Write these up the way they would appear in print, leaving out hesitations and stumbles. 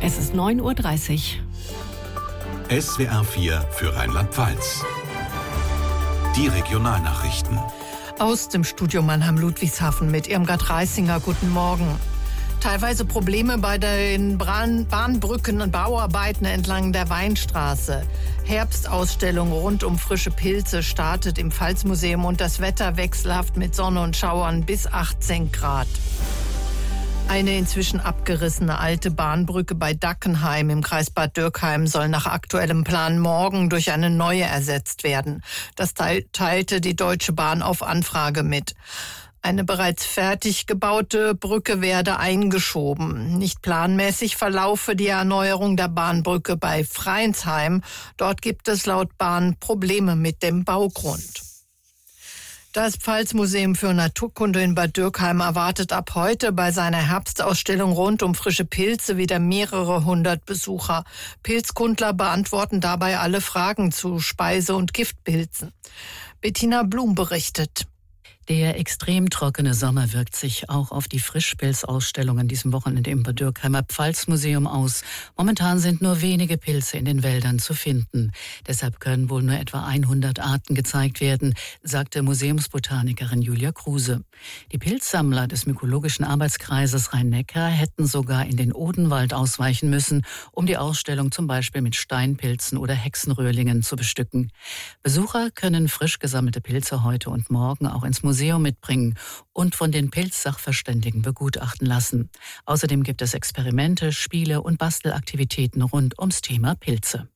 Es ist 9:30 Uhr. SWR 4 für Rheinland-Pfalz. Die Regionalnachrichten. Aus dem Studio Mannheim-Ludwigshafen mit Irmgard Reisinger. Guten Morgen. Teilweise Probleme bei den Bahnbrücken und Bauarbeiten entlang der Weinstraße. Herbstausstellung rund um frische Pilze startet im Pfalzmuseum und das Wetter wechselhaft mit Sonne und Schauern bis 18 Grad. Eine inzwischen abgerissene alte Bahnbrücke bei Dackenheim im Kreis Bad Dürkheim soll nach aktuellem Plan morgen durch eine neue ersetzt werden. Das teilte die Deutsche Bahn auf Anfrage mit. Eine bereits fertig gebaute Brücke werde eingeschoben. Nicht planmäßig verlaufe die Erneuerung der Bahnbrücke bei Freinsheim. Dort gibt es laut Bahn Probleme mit dem Baugrund. Das Pfalzmuseum für Naturkunde in Bad Dürkheim erwartet ab heute bei seiner Herbstausstellung rund um frische Pilze wieder mehrere hundert Besucher. Pilzkundler beantworten dabei alle Fragen zu Speise- und Giftpilzen. Bettina Blum berichtet. Der extrem trockene Sommer wirkt sich auch auf die Frischpilzausstellung an diesem Wochenende im Bad Dürkheimer Pfalzmuseum aus. Momentan sind nur wenige Pilze in den Wäldern zu finden. Deshalb können wohl nur etwa 100 Arten gezeigt werden, sagte Museumsbotanikerin Julia Kruse. Die Pilzsammler des Mykologischen Arbeitskreises Rhein-Neckar hätten sogar in den Odenwald ausweichen müssen, um die Ausstellung zum Beispiel mit Steinpilzen oder Hexenröhrlingen zu bestücken. Besucher können frisch gesammelte Pilze heute und morgen auch ins Museum mitbringen und von den Pilzsachverständigen begutachten lassen. Außerdem gibt es Experimente, Spiele und Bastelaktivitäten rund ums Thema Pilze.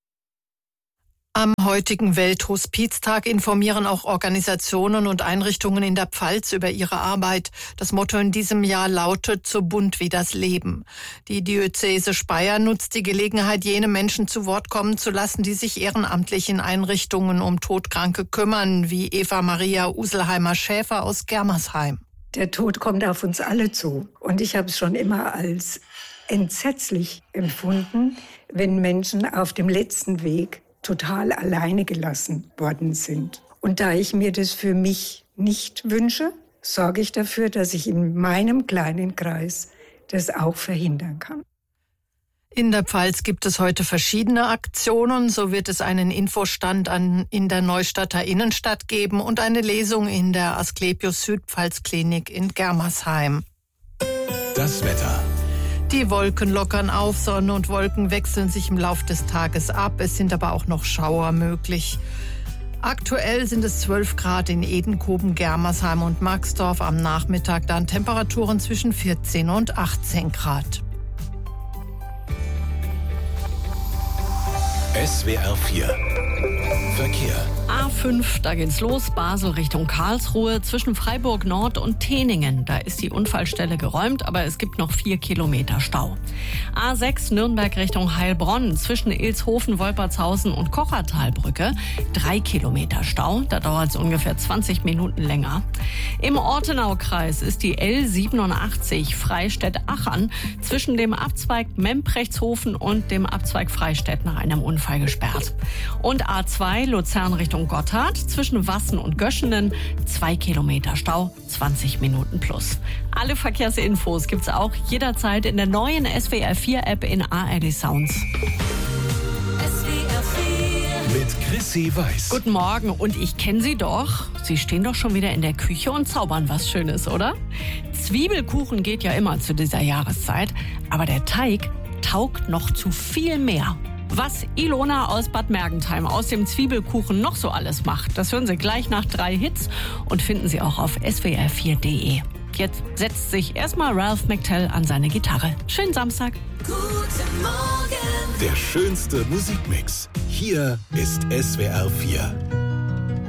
Am heutigen Welthospiztag informieren auch Organisationen und Einrichtungen in der Pfalz über ihre Arbeit. Das Motto in diesem Jahr lautet: So bunt wie das Leben. Die Diözese Speyer nutzt die Gelegenheit, jene Menschen zu Wort kommen zu lassen, die sich ehrenamtlich in Einrichtungen um Todkranke kümmern, wie Eva Maria Uselheimer-Schäfer aus Germersheim. Der Tod kommt auf uns alle zu. Und ich habe es schon immer als entsetzlich empfunden, wenn Menschen auf dem letzten Weg total alleine gelassen worden sind. Und da ich mir das für mich nicht wünsche, sorge ich dafür, dass ich in meinem kleinen Kreis das auch verhindern kann. In der Pfalz gibt es heute verschiedene Aktionen. So wird es einen Infostand in der Neustadter Innenstadt geben und eine Lesung in der Asklepios Südpfalz-Klinik in Germersheim. Das Wetter. Die Wolken lockern auf, Sonne und Wolken wechseln sich im Lauf des Tages ab. Es sind aber auch noch Schauer möglich. Aktuell sind es 12 Grad in Edenkoben, Germersheim und Maxdorf. Am Nachmittag dann Temperaturen zwischen 14 und 18 Grad. SWR 4 Verkehr. A5, da geht's los, Basel Richtung Karlsruhe, zwischen Freiburg Nord und Teningen. Da ist die Unfallstelle geräumt, aber es gibt noch 4 Kilometer Stau. A6 Nürnberg Richtung Heilbronn, zwischen Ilshofen, Wolpertshausen und Kochertalbrücke, 3 Kilometer Stau. Da dauert es ungefähr 20 Minuten länger. Im Ortenaukreis ist die L87 Freistädt-Achern zwischen dem Abzweig Memprechtshofen und dem Abzweig Freistädt nach einem Unfall gesperrt. Und A2 Luzern Richtung Gotthard, zwischen Wassen und Göschenen, 2 Kilometer Stau, 20 Minuten plus. Alle Verkehrsinfos gibt's auch jederzeit in der neuen SWR 4 App in ARD Sounds. SWR 4 mit Chrissy Weiß. Guten Morgen, und ich kenne Sie doch. Sie stehen doch schon wieder in der Küche und zaubern was Schönes, oder? Zwiebelkuchen geht ja immer zu dieser Jahreszeit, aber der Teig taugt noch zu viel mehr. Was Ilona aus Bad Mergentheim aus dem Zwiebelkuchen noch so alles macht, das hören Sie gleich nach 3 Hits und finden Sie auch auf swr4.de. Jetzt setzt sich erstmal Ralph McTell an seine Gitarre. Schönen Samstag. Guten Morgen. Der schönste Musikmix. Hier ist SWR 4.